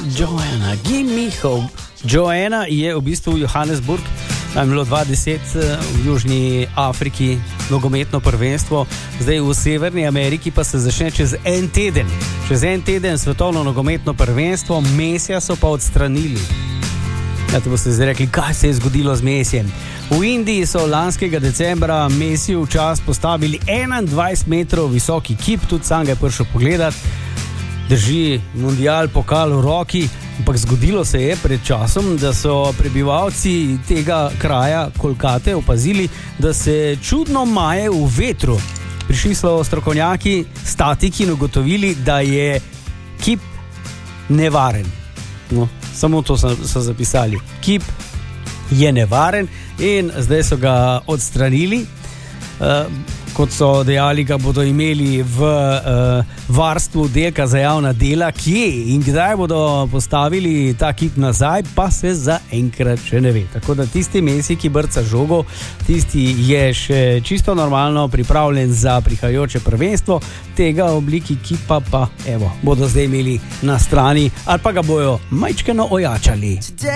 Joanna, give me hope. Joanna je v bistvu Johannesburg, tam je bilo 2010 v Južni Afriki nogometno prvenstvo, zdaj v Severni Ameriki pa se začne čez en teden. Čez en teden svetovno nogometno prvenstvo, Mesija so pa odstranili. Ja, te boste zdaj rekli, kaj se je zgodilo z Mesijem. V Indiji so lanskega decembra Mesiju v čas postavili 21 metrov visoki kip, tudi sam ga je prišel pogledat, drži mundial, pokal v roki, ampak zgodilo se je pred časom, da so prebivalci tega kraja Kolkate opazili, da se čudno maje v vetru. Prišli so strokovnjaki, statiki in ugotovili, da je kip nevaren. No, samo to so zapisali. Kip je nevaren in zdaj so ga odstranili. Kot so dejali, ga bodo imeli v varstvu oddelka za javna dela. Kje in kdaj bodo postavili ta kip nazaj, pa se zaenkrat še ne ve. Tako da tisti Messi, ki brca žogo, tisti je še čisto normalno pripravljen za prihajajoče prvenstvo. Tega obliki kipa pa evo, bodo zdaj imeli na strani ali pa ga bojo majčkeno ojačali.